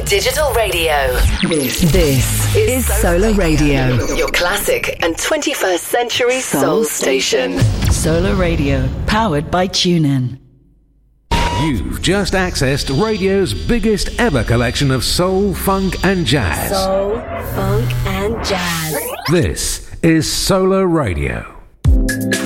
digital radio. This is Solar Radio. Your classic and 21st century soul station. Solar Radio, powered by TuneIn. You've just accessed radio's biggest ever collection of soul, funk and jazz. Soul, funk and jazz. This is Solar Radio.